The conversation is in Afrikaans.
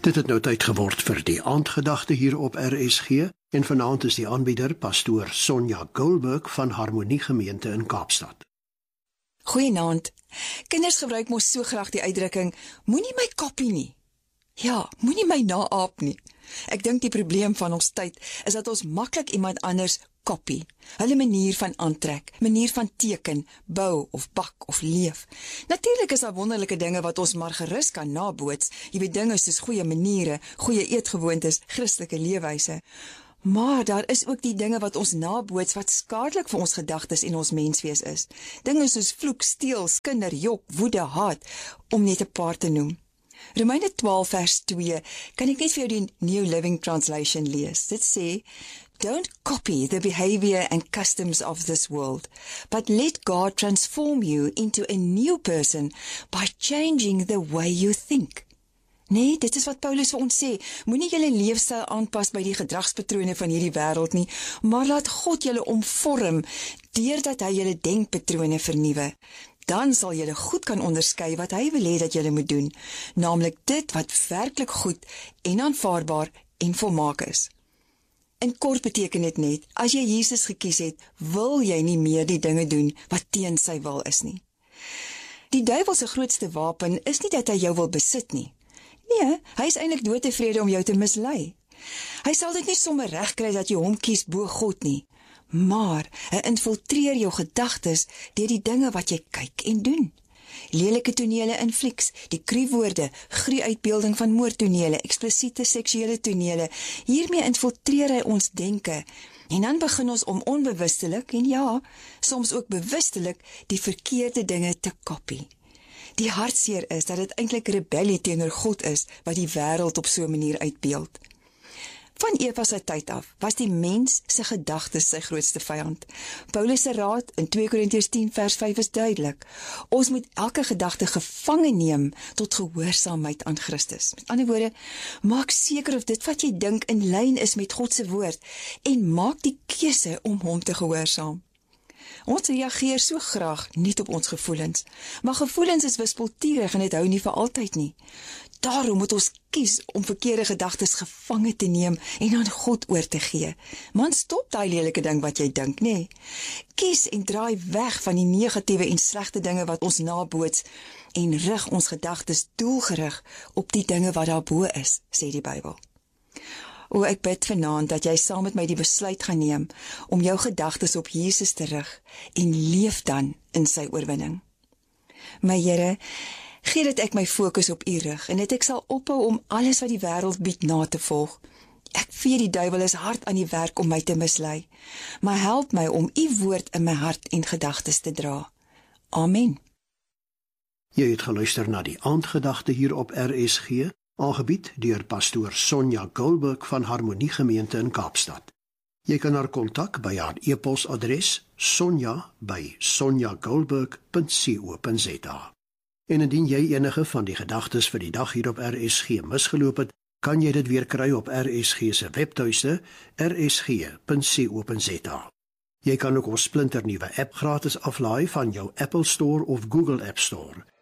Dit het nou tyd geword vir die aandgedagte hier op RSG en vanaand is die aanbieder pastoor Sonja Goldberg van Harmonie Gemeente in Kaapstad. Goeienaand. Kinders gebruik mos so graag die uitdrukking, moenie my kopie nie. Ja, moenie my naaap nie. Ek dink die probleem van ons tyd is dat ons maklik iemand anders kopie. Hulle manier van aantrek, manier van teken, bou of bak of leef. Natuurlik is daar wonderlike dinge wat ons maar gerus kan naboots. Jy weet dinge soos goeie maniere, goeie eetgewoontes, Christelike leefwyse. Maar daar is ook die dinge wat ons naboots wat skadelik vir ons gedagtes en ons menswees is. Dinge soos vloek, steel, skinder, jok, woede, haat, om net 'n paar te noem. Romeine 12 vers 2, kan ek net vir jou die New Living Translation lees. Dit sê, don't copy the behavior and customs of this world, but let God transform you into a new person by changing the way you think. Nee, dit is wat Paulus vir ons sê, moenie julle leefstyl aanpas by die gedragspatrone van hierdie wêreld nie, maar laat God julle omvorm, deurdat hy julle denkpatrone vernuwe. Dan sal julle goed kan onderskei wat hy wil hê dat julle moet doen, naamlik dit wat werklik goed en aanvaarbaar en volmaak is. In kort beteken dit net, as jy Jesus gekies het, wil jy nie meer die dinge doen wat teen sy wil is nie. Die duiwel se grootste wapen is nie dat hy jou wil besit nie. Nee, hy is eintlik doodtevrede om jou te mislei. Hy sal dit nie sommer regkry dat jy hom kies bo God nie, maar hy infiltreer jou gedagtes deur die dinge wat jy kyk en doen. Lelike tonele in flieks, die kruiwoorde, gruwuitbeelding van moordtonele, eksplisiete seksuele tonele, hiermee infiltreer hy ons denke, en dan begin ons om onbewustelik, en ja, soms ook bewustelik, die verkeerde dinge te kopie. Die hartseer is dat dit eintlik rebellie teenoor God is, wat die wêreld op so 'n manier uitbeeld. Van Eva se tyd af was die mens se gedagtes sy grootste vyand. Paulus se raad in 2 Korintiërs 10 vers 5 is duidelik. Ons moet elke gedagte gevange neem tot gehoorsaamheid aan Christus. Met ander woorde, maak seker of dit wat jy dink in lyn is met God se woord en maak die keuse om hom te gehoorsaam. Ons reageer so graag niet op ons gevoelens, maar gevoelens is wispelturig en dit hou nie vir altyd nie. Daarom moet ons kies om verkeerde gedagtes gevange te neem en aan God oor te gee. Man, stop daai lelike ding wat jy dink, nee. Kies en draai weg van die negatiewe en slegte dinge wat ons naboots en rig ons gedagtes doelgerig op die dinge wat daarbo is, sê die Bybel. Ek bid vanaand dat jy saam met my die besluit gaan neem om jou gedagtes op Jesus te rig en leef dan in sy oorwinning. My Here, gee dat ek my fokus op U rig en dat ek sal ophou om alles wat die wêreld bied na te volg. Ek weet die duiwel is hard aan die werk om my te mislei, maar help my om U woord in my hart en gedagtes te dra. Amen. Jy het geluister na die aandgedagte hier op RSG, aangebied deur pastoor Sonja Goldberg van Harmonie Gemeente in Kaapstad. Jy kan haar kontak by haar e-posadres sonja@sonjagoldberg.co.za. En indien jy enige van die gedagtes vir die dag hier op RSG misgeloop het, kan jy dit weer kry op RSG se webtuiste rsg.co.za. Jy kan ook ons splinternuwe app gratis aflaai van jou Apple Store of Google App Store.